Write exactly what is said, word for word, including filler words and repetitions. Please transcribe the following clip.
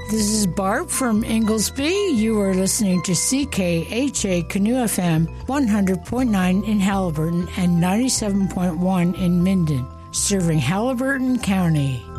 This is Barb from Inglesby. You are listening to C K H A Canoe F M one hundred point nine in Halliburton and ninety-seven point one in Minden, serving Halliburton County.